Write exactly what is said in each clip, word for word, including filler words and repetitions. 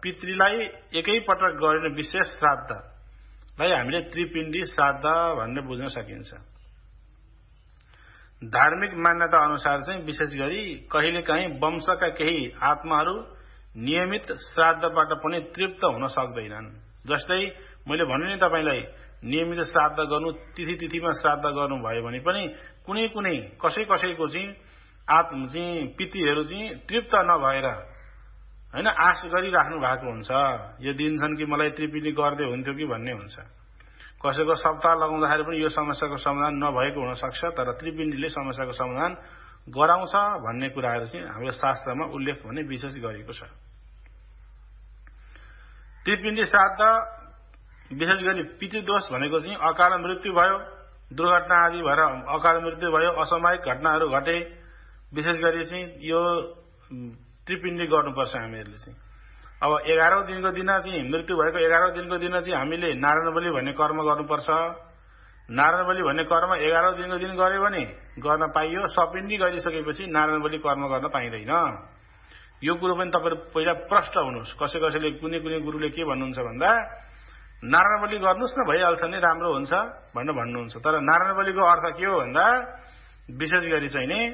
पितृलाई एकै पटक गरिने विशेष श्राद्धलाई हामीले त्रिपिण्डी श्राद्ध भन्ने बुझ्न सकिन्छ। धार्मिक मान्यता अनुसार चाहिँ विशेष गरी कहिलेकाहीँ वंशका केही आत्माहरू नियमित श्राद्धबाट पनि तृप्त हुन सक्दैनन्। जस्तै मैले भने नि तपाईलाई नियमित श्राद्ध गर्नु, तिथि तिथिमा श्राद्ध गर्नु भयो भने पनि कुनै कुनै कसै कसैको चाहिँ आत्मा चाहिँ पितृहरू चाहिँ तृप्त नभएर हैन आश गरिराख्नु भएको हुन्छ। यो दिन्छन् कि मलाई त्रिपिण्डी गर्दै हुन्थ्यो कि भन्ने हुन्छ। कसैको सप्ताह लगाउँदाखेरि पनि यो समस्याको समाधान नभएको हुन सक्छ, तर त्रिपिण्डीले समस्याको समाधान गराउँछ भन्ने कुराहरू चाहिँ हाम्रो शास्त्रमा उल्लेख भने विशेष गरिएको छ। त्रिपिण्डी श्राद्ध विशेष गरी पितृदोष भनेको चाहिँ अकाल मृत्यु भयो, दुर्घटना आदि भएर अकाल मृत्यु भयो, असामयिक घटनाहरू घटे, विशेष गरी चाहिँ यो त्रिपिण्डी गर्नुपर्छ हामीहरूले चाहिँ। अब एघारौं दिनको दिन चाहिँ मृत्यु भएको एघारौं दिनको दिन चाहिँ हामीले नारायण बलि भन्ने कर्म गर्नुपर्छ। नारायण बलि भन्ने कर्म एघारौं दिनको दिन गर्यो भने गर्न पाइयो, सपिण्डी गरिसकेपछि नारायण बलि कर्म गर्न पाइँदैन। यो कुरो पनि तपाईहरु पहिला प्रष्ट हुनुहोस्। कसै कसैले कुनै कुनै गुरुले के भन्नुहुन्छ भन्दा नारायण बलि गर्नुस् न भइहाल्छ नि, राम्रो हुन्छ भनेर भन्नुहुन्छ। तर नारायण बलिको अर्थ के हो भन्दा विशेष गरी चाहिँ नि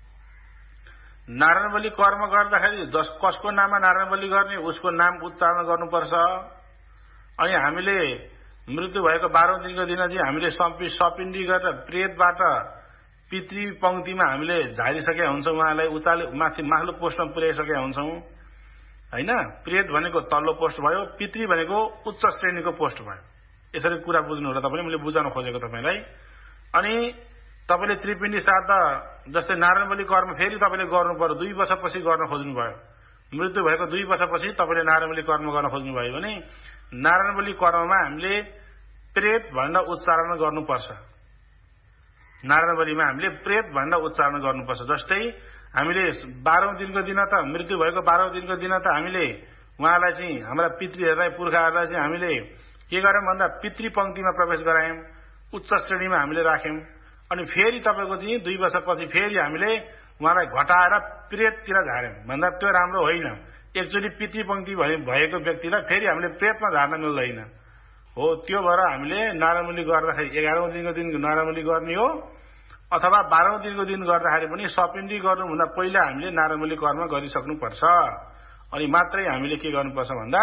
नारायण बलि कर्म गर्दाखेरि जस कसको नाममा नारायण बलि गर्ने उसको नाम उच्चारण गर्नुपर्छ। अनि हामीले मृत्यु भएको बाह्रौं दिनको दिन चाहिँ हामीले सम्पि सपिण्डी गरेर प्रेतबाट पितृ पंक्तिमा हामीले झारिसकेका हुन्छौँ, उहाँलाई उचाले माथि माथिल्लो पोस्टमा पुर्याइसकेका हुन्छौँ हैन। प्रेत भनेको तल्लो पोस्ट भयो, पितृ भनेको उच्च श्रेणीको पोस्ट भयो। यसरी कुरा बुझ्नु होला तपाईले, मैले बुझाउन खोजेको तपाईलाई। अनि तपाईले त्रिपिण्डी श्राद्ध जस्तै नारायण बलि कर्म फेरि तपाईले गर्नु पर्यो, दुई वर्षपछि गर्न खोज्नु भयो, मृत्यु भएको दुई वर्षपछि तपाईले नारायण बलि कर्म गर्न खोज्नु भयो भने नारायण बलि कर्ममा हामीले प्रेत भनेर उच्चारण गर्नुपर्छ। नारायण बलिमा हामीले प्रेत भनेर उच्चारण गर्नुपर्छ। जस्तै हामीले बाह्रौं दिनको दिन त मृत्यु भएको बाह्रौं दिनको दिन त हामीले उहाँलाई चाहिँ हाम्रा पितृहरूलाई पुर्खाहरूलाई चाहिँ हामीले के गर्यौं भन्दा पितृ पंक्तिमा प्रवेश गरायौं, उच्च श्रेणीमा हामीले राख्यौं। अनि फेरि तपाईको चाहिँ दुई वर्षपछि फेरि हामीले उहाँलाई घटाएर प्रेततिर झार्यौं भन्दा त्यो राम्रो होइन। एकचोटि पितृ पंक्ति भएको व्यक्तिलाई फेरि हामीले प्रेतमा झार्न मिल्दैन हो। त्यो भएर हामीले नारायण बलि गर्दाखेरि एघारौं दिनको दिन नारायण बलि गर्ने हो, अथवा बाह्रौं दिनको दिन गर्दाखेरि पनि सपिण्डी गर्नुभन्दा पहिला हामीले नारायण बलि कर्म गरिसक्नुपर्छ। अनि मात्रै हामीले के गर्नुपर्छ भन्दा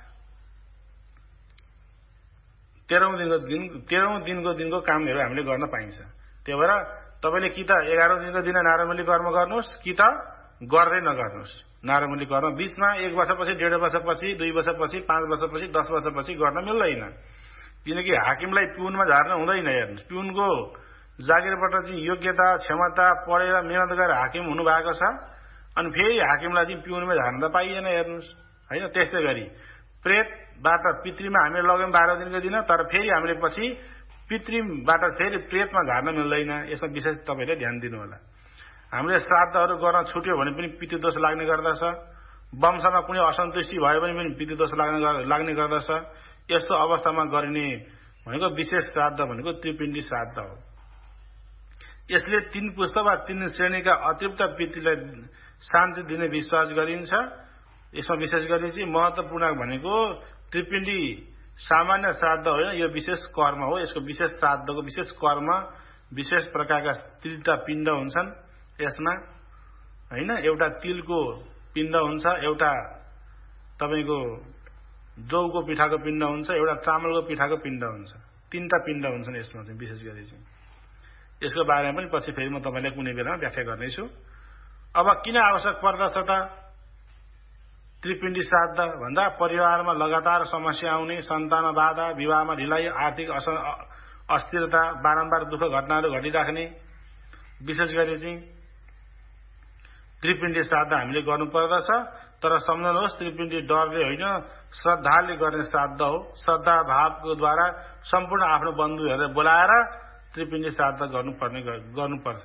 तेह्रौं दिनको दिन तेह्रौं दिनको दिनको कामहरू हामीले गर्न पाइन्छ। त्यही भएर तपाईले कि त एघारौं दिनको दिन नारायण बलि कर्म गर्नुहोस् कि त गर्दै नगर्नुहोस्। नारायण बलि कर्म बीचमा एक वर्षपछि, डेढ वर्षपछि, दुई वर्षपछि, पाँच वर्षपछि, दस वर्षपछि गर्न मिल्दैन। किनकि हाकिमलाई पिउनमा झार्न हुँदैन। हेर्नुहोस्, पिउनको जागिरबाट चाहिँ योग्यता, क्षमता पढेर मेहनत गरेर हाकिम हुनु भएको छ, अनि फेरि हाकिमलाई चाहिँ पिउनमा झार्न त पाइएन। हेर्नुहोस् हैन। त्यस्तै गरी प्रेतबाट पितृमा हामीले लग्यौं बाह्र दिनको दिन, तर फेरि हामीले पछि पितृबाट फेरि प्रेतमा झार्न मिल्दैन। यसमा विशेष तपाईले ध्यान दिनु होला। हामीले श्राद्धहरू गर्न छुट्यो भने पनि पितृदोष लाग्ने गर्दछ। वंशमा कुनै असन्तुष्टि भयो भने पनि पितृदोष लाग्ने लाग्ने गर्दछ। यस्तो अवस्थामा गरिने भनेको विशेष श्राद्ध भनेको त्रिपिण्डी श्राद्ध हो। यसले तीन पुस्ता वा तीन श्रेणीका अतिरिक्त पितृलाई शान्ति दिने विश्वास गरिन्छ। यसमा विशेष गरी चाहिँ महत्त्वपूर्ण भनेको त्रिपिण्डी सामान्य श्राद्ध होइन, यो विशेष कर्म हो। यसको विशेष श्राद्धको विशेष कर्म, विशेष प्रकारका तीनटा पिण्ड हुन्छन् यसमा हैन। एउटा तिलको पिण्ड हुन्छ, एउटा तपाईको जौको पिठाको पिण्ड हुन्छ, एउटा चामलको पिठाको पिण्ड हुन्छ। तीनटा पिण्ड हुन्छन् यसमा चाहिँ विशेष गरी चाहिँ। यसको बारेमा पनि पछि फेरि म तपाईलाई कुनै बेलामा व्याख्या गर्नेछु। अब किन आवश्यक पर्दछ त त्रिपिण्डी श्राद्ध भन्दा? परिवारमा लगातार समस्या आउने, सन्तान बाधा, विवाहमा ढिलाइ, आर्थिक अस्थिरता, बारम्बार दुःख घटनाहरू घटिराख्ने, विशेष गरी चाहिँ त्रिपिण्डी श्राद्ध हामीले गर्नुपर्दछ। तर सम्झनुहोस्, त्रिपिण्डी डरले होइन, श्रद्धाले गर्ने श्राद्ध हो। श्रद्धा भावको द्वारा सम्पूर्ण आफ्नो बन्धुहरूलाई बोलाएर त्रिपिण्डी श्राद्ध गर्नुपर्ने गर्नुपर्छ।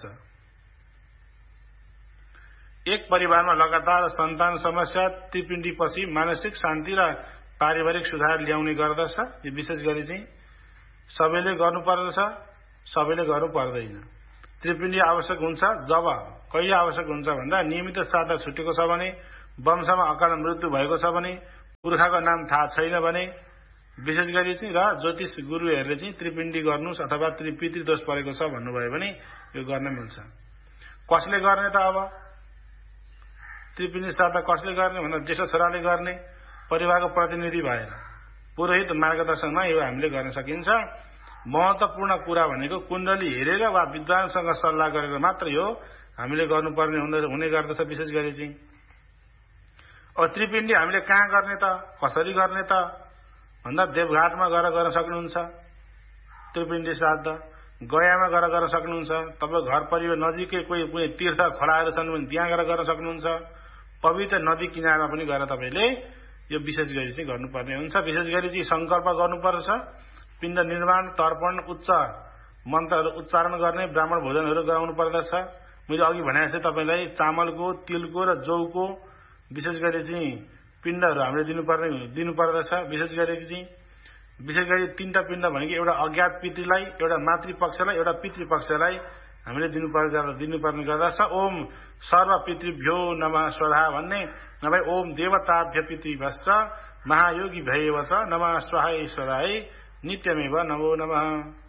एक परिवारमा लगातार सन्तान समस्या त्रिपिण्डी पछि मानसिक शान्ति र पारिवारिक सुधार ल्याउने गर्दछ। यो विशेष गरी चाहिँ सबैले गर्नुपर्दछ, सबैले गर्नु पर्दैन। त्रिपिण्डी आवश्यक हुन्छ जब कहिले आवश्यक हुन्छ भन्दा नियमित श्राद्ध छुटेको छ भने, वंशमा अकाल मृत्यु भएको छ भने, पुर्खाको नाम थाहा छैन भने विशेष गरी चाहिँ र ज्योतिष गुरुहरूले चाहिँ त्रिपिण्डी गर्नुस् अथवा पितृदोष परेको छ भन्नुभयो भने यो गर्न मिल्छ। कसले गर्ने त अब त्रिपिण्डी श्राद्ध कसले गर्ने भन्दा जेठो छोराले गर्ने, परिवारको प्रतिनिधि भएर पुरोहित मार्गदर्शनमा यो हामीले गर्न सकिन्छ। महत्त्वपूर्ण कुरा भनेको कुण्डली हेरेर वा विद्वानसँग सल्लाह गरेर मात्र यो हामीले गर्नुपर्ने हुने गर्दछ। विशेष गरी चाहिँ अब त्रिपिण्डी हामीले कहाँ गर्ने त, कसरी गर्ने त भन्दा देवघाटमा गएर गर्न सक्नुहुन्छ त्रिपिण्डी श्राद्ध, गयामा गएर गर्न सक्नुहुन्छ, तपाईँ घर परिवार नजिकै कोही कुनै तीर्थ खोलाहरू छन् भने त्यहाँ गएर गर्न सक्नुहुन्छ, पवित्र नदी किनारमा पनि गएर तपाईँले यो विशेष गरी चाहिँ गर्नुपर्ने हुन्छ। विशेष गरी चाहिँ संकल्प गर्नुपर्छ, पिण्ड निर्माण, तर्पण, उच्च मन्त्रहरू उच्चारण गर्ने, ब्राह्मण भोजनहरू गराउनु पर्दछ। मैले अघि भने जस्तै तपाईँलाई चामलको, तिलको र जौको विशेष गरी चाहिँ पिण्डहरू हामीले दिनुपर्ने दिनुपर्दछ। विशेष गरी चाहिँ विशेष गरी तीनटा पिण्ड भनेको एउटा अज्ञात पितृलाई, एउटा मातृपक्षलाई, एउटा पितृपक्षलाई हामीले दिनुपर्ने दिनुपर्ने गर्दछ। ओम सर्व पितृभ्यो नमः स्वाहा भन्ने, नभए ओम देवताभ्य पितृभ्यश्च महायोगी भयेव च नमः स्वाहा ईश्वराय नित्यमेव नमो नमः।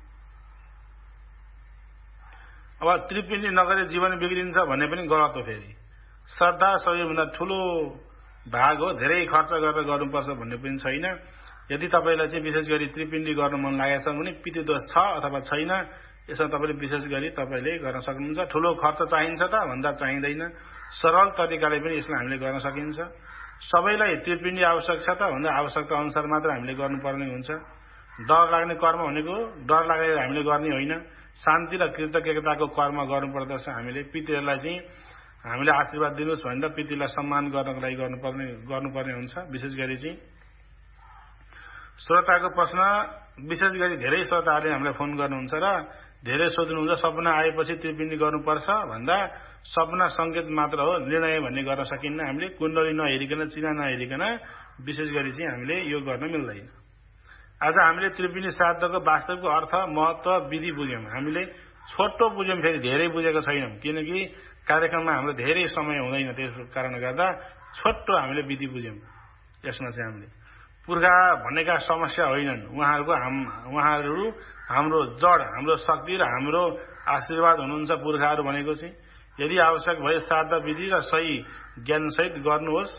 अब त्रिपिण्डी नगरी जीवन बिग्रिन्छ भन्ने पनि गलत हो। फेरि श्रद्धा सबैभन्दा ठूलो भाग हो, धेरै खर्च गरेर गर्नुपर्छ भन्ने पनि छैन। यदि तपाईँलाई चाहिँ विशेष गरी त्रिपिण्डी गर्न मन लागेको छ भने पितृदोष छ अथवा छैन यसमा तपाईँले विशेष गरी तपाईँले गर्न सक्नुहुन्छ। ठूलो खर्च चाहिन्छ त भन्दा चाहिँदैन, सरल तरिकाले पनि यसलाई हामीले गर्न सकिन्छ। सबैलाई त्रिपिण्डी आवश्यक छ त भन्दा आवश्यकता अनुसार मात्र हामीले गर्नुपर्ने हुन्छ। डर लाग्ने कर्म भनेको डर लागेर हामीले गर्ने होइन, शान्ति र कृतज्ञताको कर्म गर्नुपर्दछ। हामीले पितृहरूलाई चाहिँ हामीले आशीर्वाद दिनुहोस् भनेर पितृलाई सम्मान गर्नको लागि गर्नुपर्ने गर्नुपर्ने हुन्छ। विशेष गरी चाहिँ श्रोताको प्रश्न, विशेष गरी धेरै श्रोताहरूले हामीलाई फोन गर्नुहुन्छ र धेरै सोध्नुहुन्छ सपना आएपछि त्रिपिण्डी गर्नुपर्छ भन्दा सपना संकेत मात्र हो, निर्णय भन्ने गर्न सकिन्न। हामीले कुण्डली नहेरिकन, चिना नहेरिकन विशेष गरी चाहिँ हामीले यो गर्न मिल्दैन। आज हामीले त्रिपिण्डी श्राद्धको वास्तविक अर्थ, महत्व, विधि बुझ्यौं। हामीले छोटो बुझ्यौं, फेरि धेरै बुझेको छैनौं, किनकि कार्यक्रममा हाम्रो धेरै समय हुँदैन। त्यसको कारणले गर्दा छोटो हामीले विधि बुझ्यौं। यसमा चाहिँ हामीले पुर्खा भनेका समस्या होइनन्, उहाँहरूको हाम उहाँहरू हाम्रो जड, हाम्रो शक्ति र हाम्रो आशीर्वाद हुनुहुन्छ पुर्खाहरू भनेको चाहिँ। यदि आवश्यक भए श्राद्ध विधि र सही ज्ञानसहित गर्नुहोस्।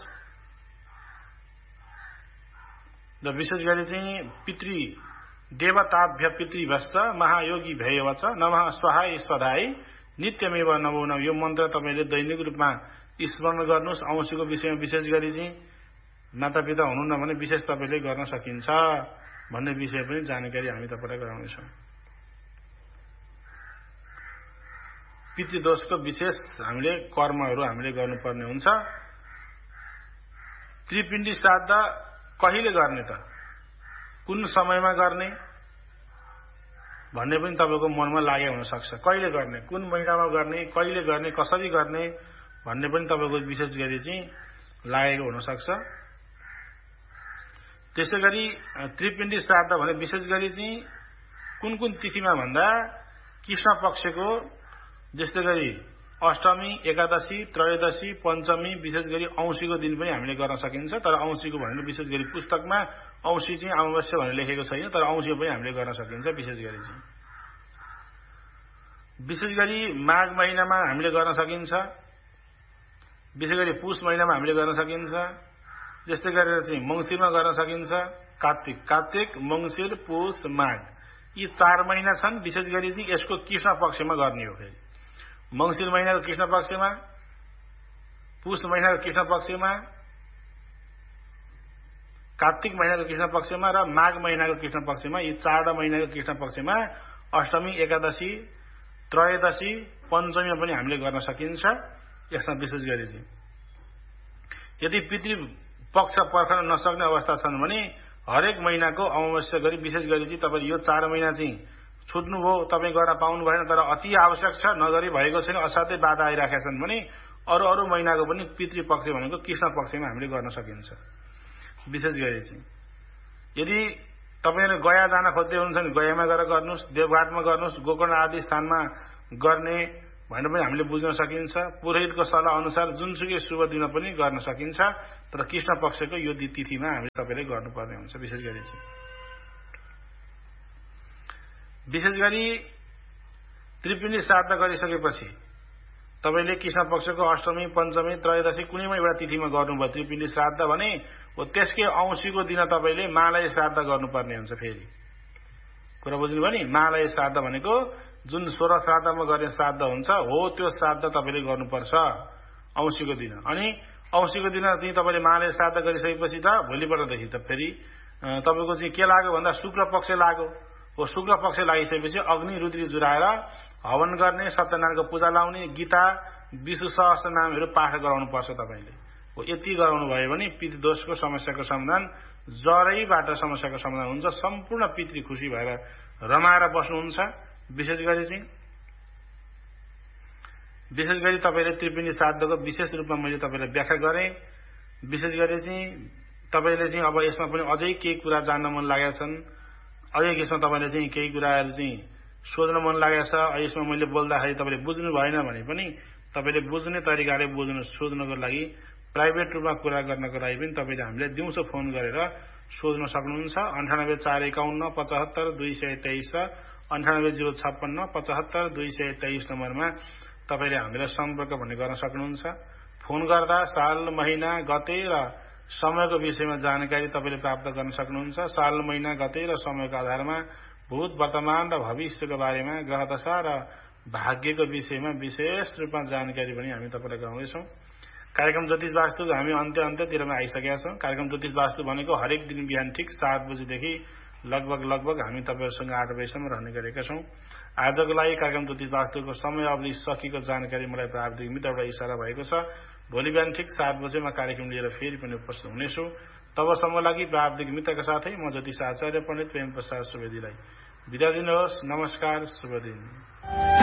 र विशेष गरी चाहिँ पितृ देवताभ्य पितृभ्यश्च महायोगी भयेव च नमः स्वाहा ईश्वराय नित्यमेव नमो नमः। यो मन्त्र तपाईँले दैनिक रूपमा स्मरण गर्नुहोस्। औँसीको विषयमा विशेष गरी चाहिँ मातापिता हुनुहुन्न भने विशेष तपाईँले गर्न सकिन्छ भन्ने विषय पनि जानकारी हामी तपाईँलाई गराउनेछौँ। पितृदोषको विशेष हामीले कर्महरू हामीले गर्नुपर्ने हुन्छ। त्रिपिण्डी श्राद्ध कहिले गर्ने त, कुन समयमा गर्ने भन्ने पनि तपाईँको मनमा लागेको हुन सक्छ। कहिले गर्ने, कुन महिनामा गर्ने, कहिले गर्ने, कसरी गर्ने भन्ने पनि तपाईँको विशेष गरी चाहिँ लागेको हुन सक्छ। त्यसै गरी त्रिपिण्डी श्राद्ध भने विशेष गरी चाहिँ कुन कुन तिथिमा भन्दा कृष्ण पक्षको, जस्तै गरी अष्टमी, एकादशी, त्रयोदशी, पञ्चमी, विशेष गरी औँसीको दिन पनि हामीले गर्न सकिन्छ। तर औँसीको भनेर विशेष गरी पुस्तकमा औँसी चाहिँ अमावस्या भनेर लेखेको छैन, तर औँसी पनि हामीले गर्न सकिन्छ। विशेष गरी चाहिँ विशेष गरी माघ महिनामा हामीले गर्न सकिन्छ, विशेष गरी पुष महिनामा हामीले गर्न सकिन्छ। जस्तै गरेर चाहिँ मङ्सिरमा गर्न सकिन्छ, कार्तिक कार्तिक मङ्सिर, पुष, माघ, यी चार महिना छन्। विशेष गरी चाहिँ यसको कृष्ण पक्षमा गर्ने हो। फेरि मङ्सिर महिनाको कृष्ण पक्षमा, पुष महिनाको कृष्ण पक्षमा, कार्तिक महिनाको कृष्ण पक्षमा र माघ महिनाको कृष्ण पक्षमा, यी चारवटा महिनाको कृष्ण पक्षमा अष्टमी, एकादशी, त्रयोदशी, पञ्चमीमा पनि हामीले गर्न सकिन्छ। यसमा विशेष गरी चाहिँ यदि पितृ पक्ष पर्खन नसक्ने अवस्था छन् भने हरेक महिनाको अमावस्या गरी विशेष गरी चाहिँ तपाईँ यो चार महिना चाहिँ छुट्नुभयो, तपाईँ गर्न पाउनु भएन, तर अति आवश्यक छ, नगरी भएको छैन, असाध्यै बाधा आइराखेका छन् भने अरू अरू महिनाको पनि पितृपक्ष भनेको कृष्ण पक्षमा हामीले गर्न सकिन्छ। विशेष गरी चाहिँ यदि तपाईँले गया जान खोज्दै हुनुहुन्छ भने गयामा गएर गर्नुहोस्, देवघाटमा गर्नुहोस्, गोकर्ण आदि स्थानमा गर्ने भनेर पनि हामीले बुझ्न सकिन्छ। पुरोहितको सल्लाह अनुसार जुनसुकै शुभ दिन पनि गर्न सकिन्छ, तर कृष्ण पक्षको यो तिथिमा हामीले तपाईँले गर्नुपर्ने हुन्छ। विशेष गरी चाहिँ विशेष गरी त्रिपिण्डी श्राद्ध गरिसकेपछि तपाईँले कृष्ण पक्षको अष्टमी, पञ्चमी, त्रयोदशी कुनैमा एउटा तिथिमा गर्नुभयो त्रिपिण्डी श्राद्ध भने हो त्यसकै औँसीको दिन तपाईँले महालय श्राद्ध गर्नुपर्ने हुन्छ। फेरि कुरा बुझ्नुभयो नि, महालय श्राद्ध भनेको जुन सोह्र श्राद्धमा गर्ने श्राद्ध हुन्छ हो त्यो श्राद्ध तपाईँले गर्नुपर्छ औँसीको दिन। अनि औँसीको दिन चाहिँ तपाईँले महालय श्राद्ध गरिसकेपछि त भोलिपल्टदेखि त फेरि तपाईँको चाहिँ के लाग्यो भन्दा शुक्ल पक्ष लाग्यो हो। शुक्ल पक्ष लागिसकेपछि अग्नि रुद्री जुराएर हवन गर्ने, सत्यनारायणको पूजा लाउने, गीता, विष्णु सहस्त्र नामहरू पाठ गराउनु पर्छ तपाईँले हो। यति गराउनु भयो भने पितृदोषको समस्याको समाधान, जरैबाट समस्याको समाधान हुन्छ। सम्पूर्ण पितृ खुसी भएर रमाएर बस्नुहुन्छ। विशेष गरी चाहिँ विशेष गरी तपाईँले त्रिपिण्डी श्राद्धको विशेष रूपमा मैले तपाईँलाई व्याख्या गरेँ। विशेष गरी चाहिँ तपाईँले चाहिँ अब यसमा पनि अझै केही कुरा जान्न मन लागेका छन्, अझै यसमा तपाईँले चाहिँ केही कुराहरू चाहिँ सोध्न मन लागेको छ, यसमा मैले बोल्दाखेरि तपाईँले बुझ्नु भएन भने पनि तपाईँले बुझ्ने तरिकाले बुझ्नु सोध्नको लागि, प्राइभेट रूपमा कुरा गर्नको लागि पनि तपाईँले हामीलाई दिउँसो फोन गरेर सोध्न सक्नुहुन्छ। अन्ठानब्बे चार एकाउन्न पचहत्तर दुई सय तेइस र अन्ठानब्बे जिरो छप्पन्न पचहत्तर दुई सय तेइस नम्बरमा तपाईँले हामीलाई सम्पर्क भन्ने गर्न सक्नुहुन्छ। फोन गर्दा साल, महिना, गते र समयको विषयमा जानकारी तपाईँले प्राप्त गर्न सक्नुहुन्छ। साल, महिना, गते र समयको आधारमा भूत, वर्तमान र भविष्यको बारेमा, ग्रहदशा र भाग्यको विषयमा विशेष रूपमा जानकारी पनि हामी तपाईँलाई गराउँदैछौँ। कार्यक्रम ज्योतिष वास्तु हामी अन्त्य अन्त्यतिरमा आइसकेका छौँ। कार्यक्रम ज्योतिष वास्तु भनेको हरेक दिन बिहान ठिक सात बजीदेखि लगभग लगभग हामी तपाईँहरूसँग आठ बजीसम्म रहने गरेका छौँ। आजको लागि कार्यक्रम ज्योतिष वास्तुको समय अवधि सकिएको जानकारी मलाई प्राविधिक मित्रबाट इसारा भएको छ। भोलि बिहान ठिक सात बजेमा कार्यक्रम लिएर फेरि पनि उपस्थित हुनेछु। तबसम्म लागि प्राविधिक मित्रका साथै म ज्योतिष आचार्य पण्डित प्रेम प्रसाद सुवेदीलाई बिदा दिनुहोस्। नमस्कार, शुभ दिन।